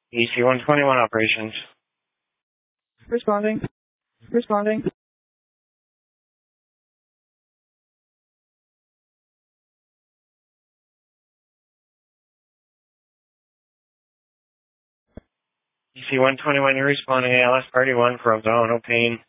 EC-121 operations. Responding. Responding. EC-121, you're responding. ALS Party 1 for abdominal pain.